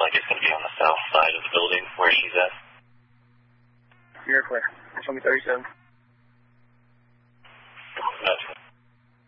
like it's going to be on the south side of the building where she's at. You're clear. Show me 37.